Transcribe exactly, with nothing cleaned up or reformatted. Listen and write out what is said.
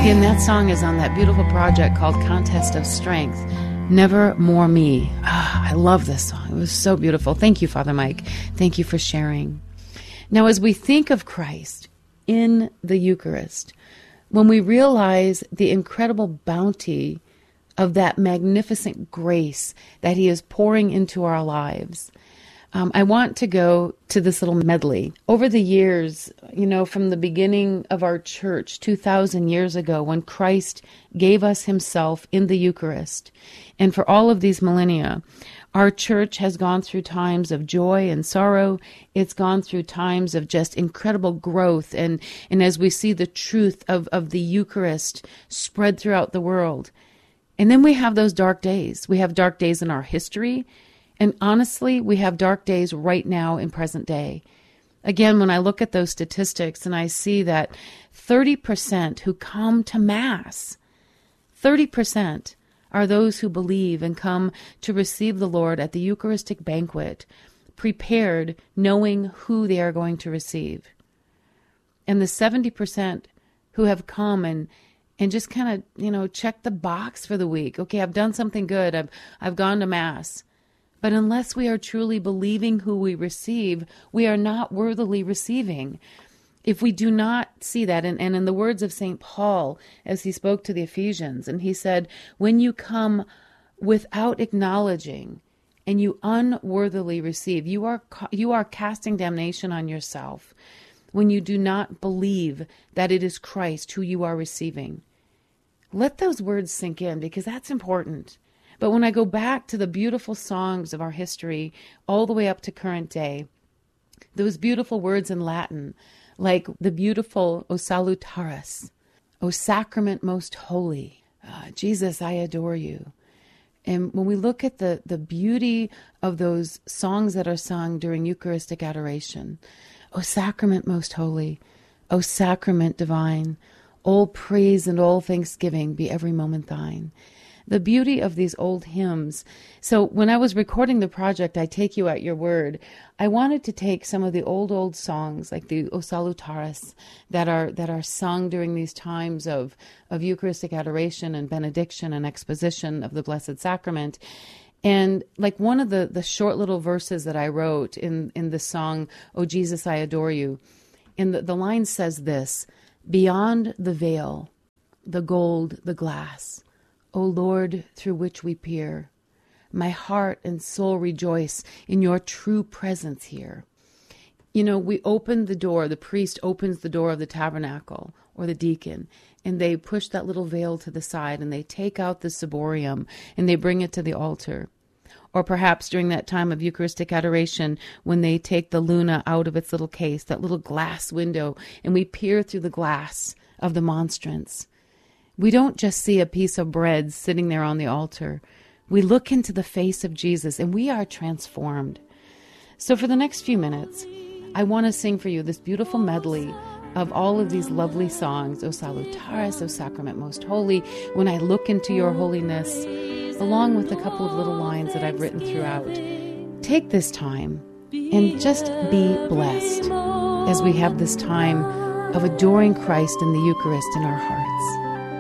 Again, that song is on that beautiful project called Contest of Strength. Never More Me. Ah, I love this song. It was so beautiful. Thank you, Father Mike. Thank you for sharing. Now, as we think of Christ in the Eucharist, when we realize the incredible bounty of that magnificent grace that he is pouring into our lives, Um, I want to go to this little medley. Over the years, you know, from the beginning of our church two thousand years ago, when Christ gave us himself in the Eucharist, and for all of these millennia, our church has gone through times of joy and sorrow. It's gone through times of just incredible growth. And, and as we see the truth of, of the Eucharist spread throughout the world. And then we have those dark days. We have dark days in our history. And honestly, we have dark days right now in present day. Again, when I look at those statistics and I see that thirty percent who come to Mass, thirty percent are those who believe and come to receive the Lord at the Eucharistic banquet, prepared, knowing who they are going to receive. And the seventy percent who have come and and just kind of, you know, check the box for the week. Okay, I've done something good. I've I've gone to Mass. But unless we are truly believing who we receive, we are not worthily receiving. If we do not see that, and, and in the words of Saint Paul, as he spoke to the Ephesians, and he said, when you come without acknowledging and you unworthily receive, you are you are casting damnation on yourself when you do not believe that it is Christ who you are receiving. Let those words sink in, because that's important. But when I go back to the beautiful songs of our history, all the way up to current day, those beautiful words in Latin, like the beautiful O Salutaris, O Sacrament Most Holy, uh, Jesus, I adore you. And when we look at the, the beauty of those songs that are sung during Eucharistic adoration, O Sacrament Most Holy, O Sacrament Divine, all praise and all thanksgiving be every moment thine. The beauty of these old hymns. So when I was recording the project, I Take You at Your Word, I wanted to take some of the old, old songs, like the O Salutaris, that are that are sung during these times of, of Eucharistic adoration and benediction and exposition of the Blessed Sacrament. And like one of the, the short little verses that I wrote in, in the song, O Jesus, I Adore You, and the, the line says this, beyond the veil, the gold, the glass, O Lord, through which we peer, my heart and soul rejoice in your true presence here. You know, we open the door, the priest opens the door of the tabernacle or the deacon, and they push that little veil to the side and they take out the ciborium and they bring it to the altar. Or perhaps during that time of Eucharistic adoration, when they take the luna out of its little case, that little glass window, and we peer through the glass of the monstrance. We don't just see a piece of bread sitting there on the altar. We look into the face of Jesus and we are transformed. So for the next few minutes, I want to sing for you this beautiful medley of all of these lovely songs, O Salutaris, O Sacrament Most Holy, When I Look into Your Holiness, along with a couple of little lines that I've written throughout. Take this time and just be blessed as we have this time of adoring Christ in the Eucharist in our hearts.